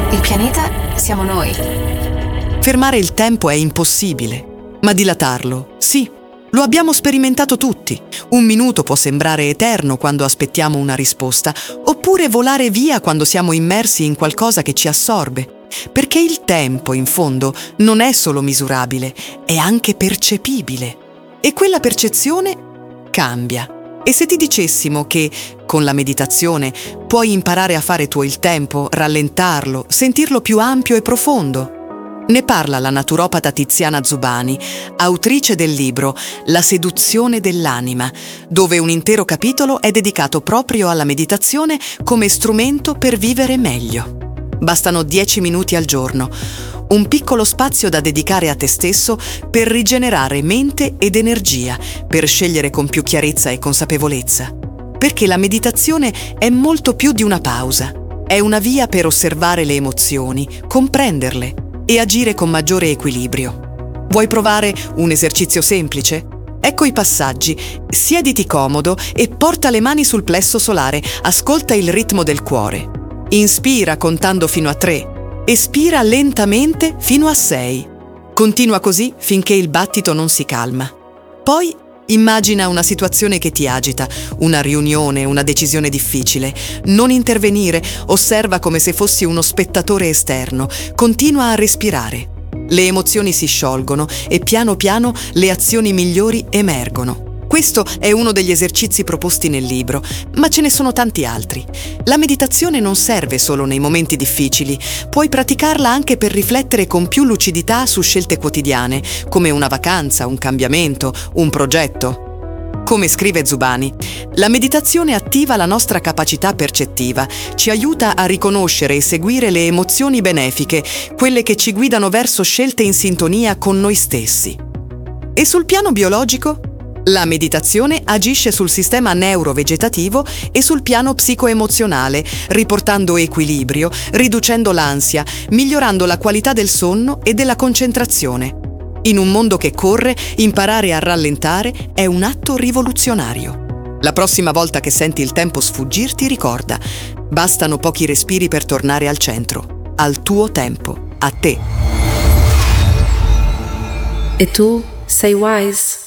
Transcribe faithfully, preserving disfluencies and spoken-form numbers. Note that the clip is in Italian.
Il pianeta siamo noi. Fermare il tempo è impossibile, ma dilatarlo, sì. Lo abbiamo sperimentato tutti. Un minuto può sembrare eterno quando aspettiamo una risposta, oppure volare via quando siamo immersi in qualcosa che ci assorbe. Perché il tempo, in fondo, non è solo misurabile, è anche percepibile. E quella percezione cambia. E se ti dicessimo che, con la meditazione, puoi imparare a fare tuo il tempo, rallentarlo, sentirlo più ampio e profondo? Ne parla la naturopata Tiziana Zubani, autrice del libro La seduzione dell'anima, dove un intero capitolo è dedicato proprio alla meditazione come strumento per vivere meglio. Bastano dieci minuti al giorno, un piccolo spazio da dedicare a te stesso per rigenerare mente ed energia, per scegliere con più chiarezza e consapevolezza. Perché la meditazione è molto più di una pausa, è una via per osservare le emozioni, comprenderle e agire con maggiore equilibrio. Vuoi provare un esercizio semplice? Ecco i passaggi. Siediti comodo e porta le mani sul plesso solare. Ascolta il ritmo del cuore. Inspira contando fino a tre. Espira lentamente fino a sei. Continua così finché il battito non si calma. Poi immagina una situazione che ti agita, una riunione, una decisione difficile. Non intervenire, osserva come se fossi uno spettatore esterno. Continua a respirare. Le emozioni si sciolgono e piano piano le azioni migliori emergono. Questo è uno degli esercizi proposti nel libro, ma ce ne sono tanti altri. La meditazione non serve solo nei momenti difficili, puoi praticarla anche per riflettere con più lucidità su scelte quotidiane, come una vacanza, un cambiamento, un progetto. Come scrive Zubani, la meditazione attiva la nostra capacità percettiva, ci aiuta a riconoscere e seguire le emozioni benefiche, quelle che ci guidano verso scelte in sintonia con noi stessi. E sul piano biologico? La meditazione agisce sul sistema neurovegetativo e sul piano psicoemozionale, riportando equilibrio, riducendo l'ansia, migliorando la qualità del sonno e della concentrazione. In un mondo che corre, imparare a rallentare è un atto rivoluzionario. La prossima volta che senti il tempo sfuggirti, ricorda, bastano pochi respiri per tornare al centro, al tuo tempo, a te. E tu sei wise?